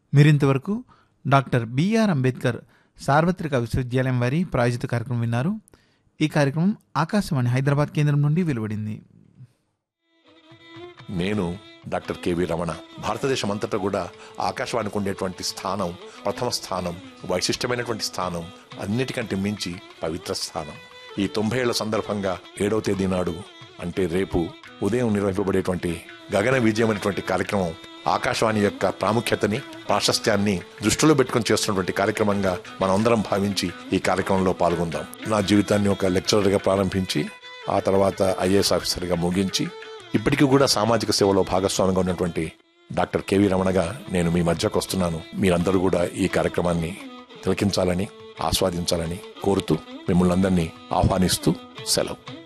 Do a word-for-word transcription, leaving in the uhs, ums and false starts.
మీరింతవరకు doctor BR Ambedkar సార్వత్రిక విశ్వవిద్యాలయం వారి ప్రాయోజిత కార్యక్రమం విన్నారు. ఈ కార్యక్రమం ఆకాశవాణి హైదరాబాద్ కేంద్రం నుండి వెలువడింది. నేను డాక్టర్ కెవి రమణ. భారతదేశం అంతటా కూడా ఆకాశవాణికి ఉండేటువంటి స్థానం, ప్రథమ స్థానం, వైశిష్టమైనటువంటి స్థానం, అన్నిటికంటే మించి పవిత్ర స్థానం. ఈ తొంభై ఏళ్ల సందర్భంగా ఏడవ తేదీ నాడు అంటే రేపు ఉదయం నిర్వహింపబడేటువంటి గగన విజయమైనటువంటి కార్యక్రమం ఆకాశవాణి యొక్క ప్రాముఖ్యతని, ప్రాశస్త్యాన్ని దృష్టిలో పెట్టుకుని చేస్తున్నటువంటి కార్యక్రమంగా మనం అందరం భావించి ఈ కార్యక్రమంలో పాల్గొందాం. నా జీవితాన్ని ఒక లెక్చరర్గా ప్రారంభించి ఆ తర్వాత ఐఏఎస్ ఆఫీసర్గా ముగించి ఇప్పటికీ కూడా సామాజిక సేవలో భాగస్వామిగా ఉన్నటువంటి డాక్టర్ కెవి రమణగా నేను మీ మధ్యకు వస్తున్నాను. మీరందరూ కూడా ఈ కార్యక్రమాన్ని తిలకించాలని, ఆస్వాదించాలని కోరుతూ మిమ్మల్ని అందరినీ ఆహ్వానిస్తూ సెలవు.